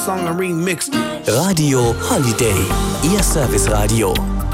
song and remixed it. Radio Holiday, Ihr Serviceradio.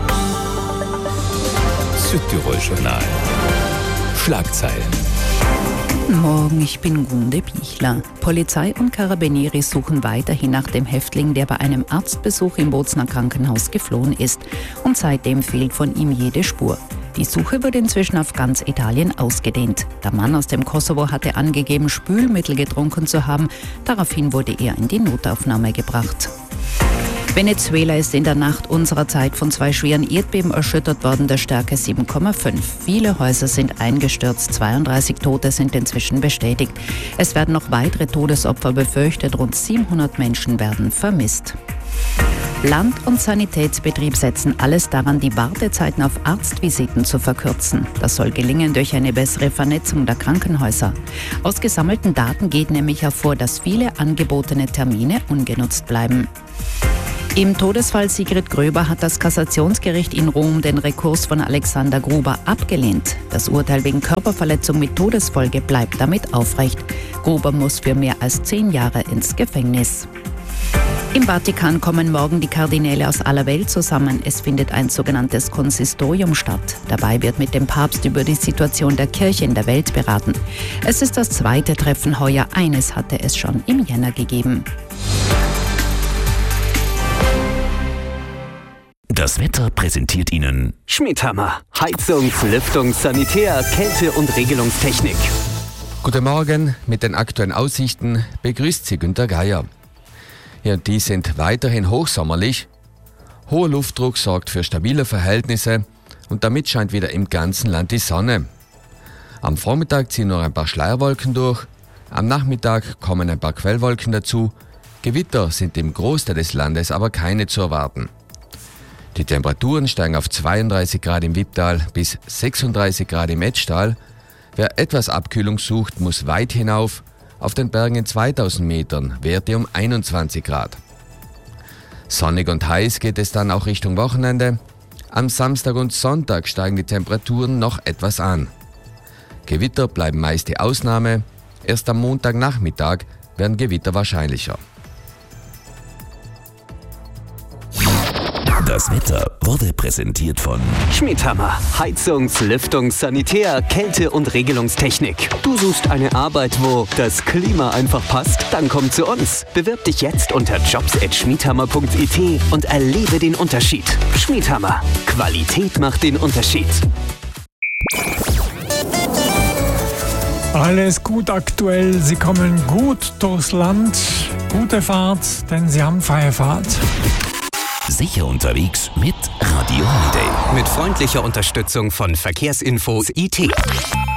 Südtirol-Journal. Schlagzeilen. Guten Morgen, ich bin Gunde Bichler. Polizei und Carabinieri suchen weiterhin nach dem Häftling, der bei einem Arztbesuch im Bozner Krankenhaus geflohen ist. Und seitdem fehlt von ihm jede Spur. Die Suche wird inzwischen auf ganz Italien ausgedehnt. Der Mann aus dem Kosovo hatte angegeben, Spülmittel getrunken zu haben. Daraufhin wurde er in die Notaufnahme gebracht. Venezuela ist in der Nacht unserer Zeit von 2 schweren Erdbeben erschüttert worden, der Stärke 7,5. Viele Häuser sind eingestürzt, 32 Tote sind inzwischen bestätigt. Es werden noch weitere Todesopfer befürchtet, rund 700 Menschen werden vermisst. Land- und Sanitätsbetrieb setzen alles daran, die Wartezeiten auf Arztvisiten zu verkürzen. Das soll gelingen durch eine bessere Vernetzung der Krankenhäuser. Aus gesammelten Daten geht nämlich hervor, dass viele angebotene Termine ungenutzt bleiben. Im Todesfall Sigrid Gröber hat das Kassationsgericht in Rom den Rekurs von Alexander Gruber abgelehnt. Das Urteil wegen Körperverletzung mit Todesfolge bleibt damit aufrecht. Gruber muss für mehr als 10 Jahre ins Gefängnis. Im Vatikan kommen morgen die Kardinäle aus aller Welt zusammen. Es findet ein sogenanntes Konsistorium statt. Dabei wird mit dem Papst über die Situation der Kirche in der Welt beraten. Es ist das 2. Treffen heuer. Eines hatte es schon im Jänner gegeben. Das Wetter präsentiert Ihnen Schmidhammer. Heizungs-, Lüftungs-, Sanitär-, Kälte- und Regelungstechnik. Guten Morgen, mit den aktuellen Aussichten begrüßt Sie Günter Geier. Ja, die sind weiterhin hochsommerlich. Hoher Luftdruck sorgt für stabile Verhältnisse und damit scheint wieder im ganzen Land die Sonne. Am Vormittag ziehen noch ein paar Schleierwolken durch, am Nachmittag kommen ein paar Quellwolken dazu. Gewitter sind im Großteil des Landes aber keine zu erwarten. Die Temperaturen steigen auf 32 Grad im Wipptal bis 36 Grad im Etztal. Wer etwas Abkühlung sucht, muss weit hinauf. Auf den Bergen in 2000 Metern Werte um 21 Grad. Sonnig und heiß geht es dann auch Richtung Wochenende. Am Samstag und Sonntag steigen die Temperaturen noch etwas an. Gewitter bleiben meist die Ausnahme. Erst am Montagnachmittag werden Gewitter wahrscheinlicher. Das Wetter wurde präsentiert von Schmidhammer. Heizungs-, Lüftungs-, Sanitär-, Kälte- und Regelungstechnik. Du suchst eine Arbeit, wo das Klima einfach passt? Dann komm zu uns. Bewirb dich jetzt unter jobs@schmidhammer.it und erlebe den Unterschied. Schmidhammer. Qualität macht den Unterschied. Alles gut aktuell. Sie kommen gut durchs Land. Gute Fahrt, denn Sie haben freie Fahrt. Sicher unterwegs mit Radio Holiday. Mit freundlicher Unterstützung von Verkehrsinfos IT.